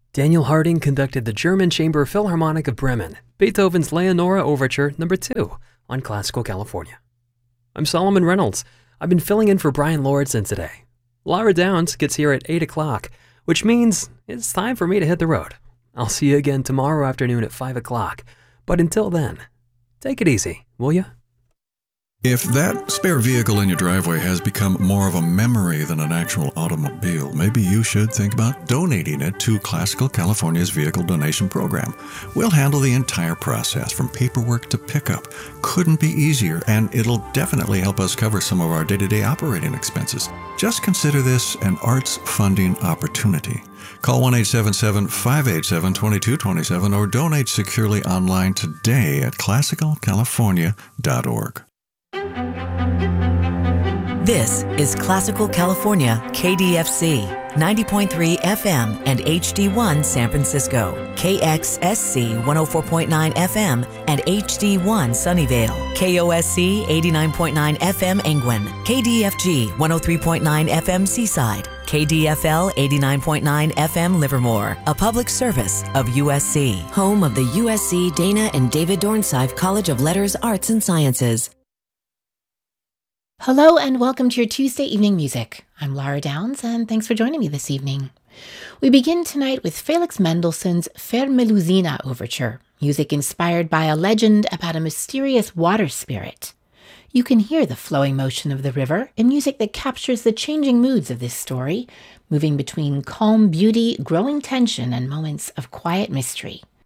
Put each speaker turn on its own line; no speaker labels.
Daniel Harding conducted the German Chamber Philharmonic of Bremen, Beethoven's Leonora Overture No. 2 on Classical California. I'm Solomon Reynolds. I've been filling in for Brian Lordson today. Laura Downs gets here at 8 o'clock, which means it's time for me to hit the road. I'll see you again tomorrow afternoon at 5 o'clock. But until then, take it easy, will you?
If that spare vehicle in your driveway has become more of a memory than an actual automobile, maybe you should think about donating it to Classical California's Vehicle Donation Program. We'll handle the entire process from paperwork to pickup. Couldn't be easier, and it'll definitely help us cover some of our day-to-day operating expenses. Just consider this an arts funding opportunity. Call 1-877-587-2227 or donate securely online today at classicalcalifornia.org.
This is Classical California, KDFC, 90.3 FM and HD1 San Francisco, KXSC 104.9 FM and HD1 Sunnyvale, KOSC 89.9 FM Angwin, KDFG 103.9 FM Seaside, KDFL 89.9 FM Livermore, a public service of USC, home of the USC Dana and David Dornsife College of Letters, Arts and Sciences.
Hello and welcome to your Tuesday evening music. I'm Laura Downs and thanks for joining me this evening. We begin tonight with Felix Mendelssohn's Fermelusina Overture, music inspired by a legend about a mysterious water spirit. You can hear the flowing motion of the river in music that captures the changing moods of this story, moving between calm beauty, growing tension, and moments of quiet mystery.